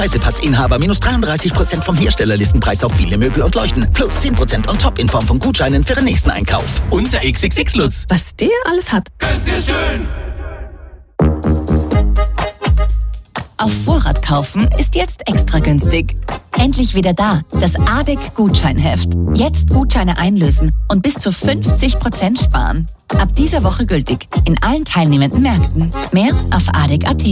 Reisepassinhaber minus 33% vom Herstellerlistenpreis auf viele Möbel und Leuchten. Plus 10% on top in Form von Gutscheinen für den nächsten Einkauf. Unser XXX-Lutz. Was der alles hat. Ganz sehr schön. Auf Vorrat kaufen ist jetzt extra günstig. Endlich wieder da, das ADEC-Gutscheinheft. Jetzt Gutscheine einlösen und bis zu 50% sparen. Ab dieser Woche gültig in allen teilnehmenden Märkten. Mehr auf adec.at.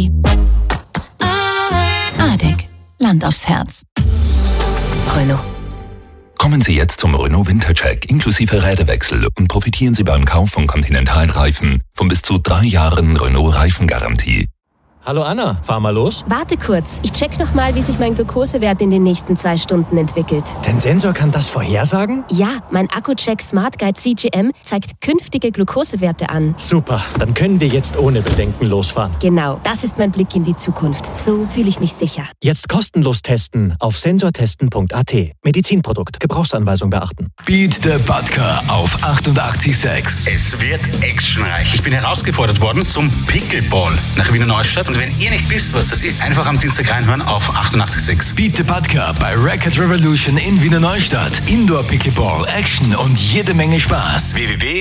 ADEC. Land aufs Herz. Renault. Kommen Sie jetzt zum Renault Wintercheck inklusive Räderwechsel und profitieren Sie beim Kauf von Continental-Reifen von bis zu 3 Jahren Renault-Reifengarantie. Hallo Anna, fahr mal los. Warte kurz, ich check nochmal, wie sich mein Glukosewert in den nächsten 2 Stunden entwickelt. Dein Sensor kann das vorhersagen? Ja, mein Akku-Check Smart Guide CGM zeigt künftige Glukosewerte an. Super, dann können wir jetzt ohne Bedenken losfahren. Genau, das ist mein Blick in die Zukunft. So fühle ich mich sicher. Jetzt kostenlos testen auf sensortesten.at. Medizinprodukt, Gebrauchsanweisung beachten. Beat the Budka auf 88,6. Es wird actionreich. Ich bin herausgefordert worden zum Pickleball nach Wiener Neustadt. Und wenn ihr nicht wisst, was das ist, einfach am Dienstag reinhören auf 88,6. Beat the Budka bei Record Revolution in Wiener Neustadt. Indoor Pickleball, Action und jede Menge Spaß.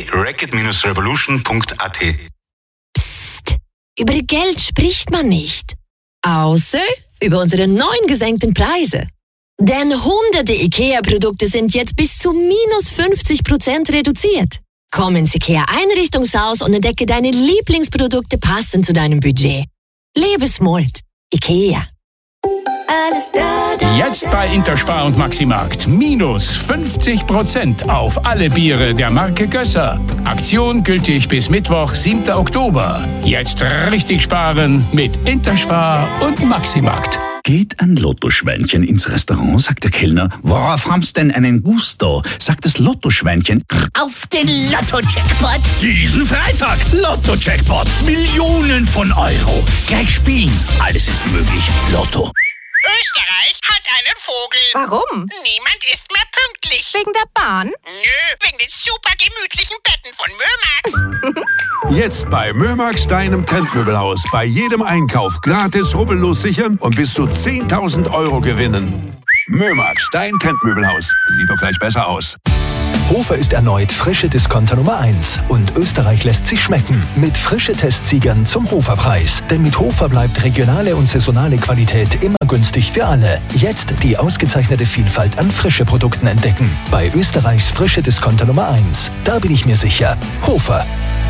www.record-revolution.at. Psst, über Geld spricht man nicht. Außer über unsere neuen gesenkten Preise. Denn hunderte IKEA-Produkte sind jetzt bis zu minus 50% reduziert. Komm ins IKEA-Einrichtungshaus und entdecke deine Lieblingsprodukte passend zu deinem Budget. Lebe smart. IKEA. Alles da. Jetzt bei Interspar und Maximarkt. Minus 50% auf alle Biere der Marke Gösser. Aktion gültig bis Mittwoch, 7. Oktober. Jetzt richtig sparen mit Interspar und Maximarkt. Geht ein Lottoschweinchen ins Restaurant, sagt der Kellner. Worauf haben's denn einen Gusto? Sagt das Lottoschweinchen. Auf den Lotto-Jackpot. Diesen Freitag Lotto-Jackpot. Millionen von Euro. Gleich spielen. Alles ist möglich. Lotto. Österreich hat einen Vogel. Warum? Niemand ist mehr pünktlich. Wegen der Bahn? Nö, wegen den super gemütlichen Betten von Mömax. Jetzt bei Mömax, deinem Trendmöbelhaus. Bei jedem Einkauf gratis rubbellos sichern und bis zu 10.000 Euro gewinnen. Mömax, dein Trendmöbelhaus. Sieht doch gleich besser aus. Hofer ist erneut frische Discounter Nummer 1 und Österreich lässt sich schmecken mit frische Testsiegern zum Hoferpreis. Denn mit Hofer bleibt regionale und saisonale Qualität immer günstig für alle. Jetzt die ausgezeichnete Vielfalt an frische Produkten entdecken. Bei Österreichs frische Discounter Nummer 1. Da bin ich mir sicher. Hofer.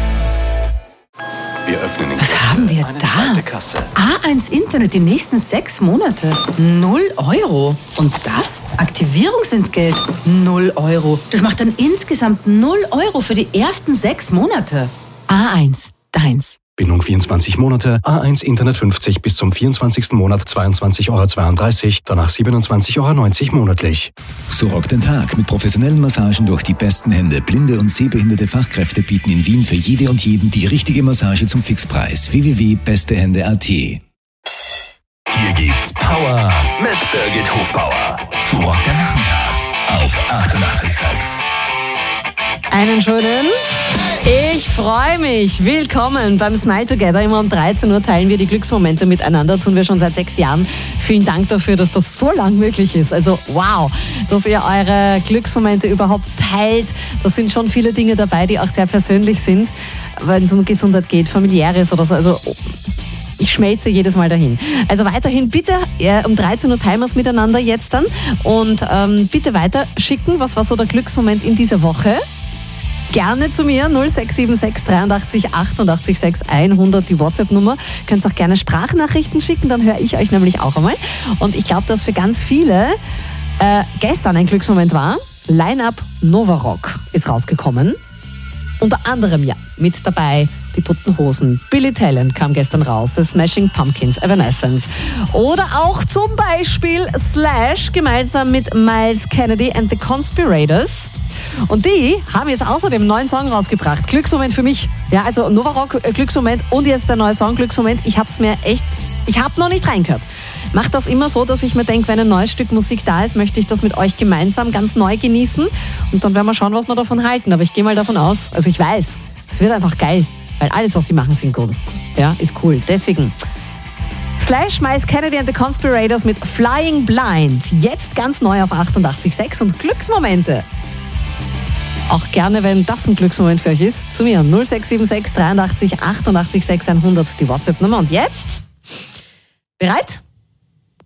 Was haben wir da? A1 Internet die nächsten 6 Monate. 0 Euro. Und das? Aktivierungsentgelt. 0 Euro. Das macht dann insgesamt 0 Euro für die ersten 6 Monate. A1, deins. Bindung 24 Monate, A1 Internet 50 bis zum 24. Monat 22,32 Euro, danach 27,90 Euro monatlich. So rockt den Tag mit professionellen Massagen durch die besten Hände. Blinde und sehbehinderte Fachkräfte bieten in Wien für jede und jeden die richtige Massage zum Fixpreis. www.bestehände.at. Hier gibt's Power mit Birgit Hofbauer. So rockt der Nachmittag auf 88,6. Einen schönen. Ich freue mich. Willkommen beim Smile Together. Immer um 13 Uhr teilen wir die Glücksmomente miteinander. Tun wir schon seit 6 Jahren. Vielen Dank dafür, dass das so lang möglich ist. Also wow, dass ihr eure Glücksmomente überhaupt teilt. Da sind schon viele Dinge dabei, die auch sehr persönlich sind, wenn es um Gesundheit geht, familiäres oder so. Also ich schmelze jedes Mal dahin. Also weiterhin bitte um 13 Uhr teilen wir es miteinander jetzt dann. Und bitte weiter schicken. Was war so der Glücksmoment in dieser Woche? Gerne zu mir, 0676 83 88 6 100, die WhatsApp-Nummer. Könnt auch gerne Sprachnachrichten schicken, dann höre ich euch nämlich auch einmal. Und ich glaube, dass für ganz viele gestern ein Glücksmoment war. Line-Up Nova Rock ist rausgekommen. Unter anderem ja mit dabei die Toten Hosen, Billy Talent kam gestern raus, The Smashing Pumpkins, Evanescence. Oder auch zum Beispiel Slash gemeinsam mit Miles Kennedy and the Conspirators. Und die haben jetzt außerdem einen neuen Song rausgebracht. Glücksmoment für mich. Ja, also Nova Rock, Glücksmoment und jetzt der neue Song Glücksmoment. Ich habe noch nicht reingehört. Mache das immer so, dass ich mir denke, wenn ein neues Stück Musik da ist, möchte ich das mit euch gemeinsam ganz neu genießen. Und dann werden wir schauen, was wir davon halten. Aber ich gehe mal davon aus, also ich weiß, es wird einfach geil. Weil alles, was sie machen, sind gut. Ja, ist cool. Deswegen Slash, Miles Kennedy and the Conspirators mit Flying Blind. Jetzt ganz neu auf 88.6 und Glücksmomente. Auch gerne, wenn das ein Glücksmoment für euch ist, zu mir 0676 83 88 600 die WhatsApp-Nummer. Und jetzt? Bereit?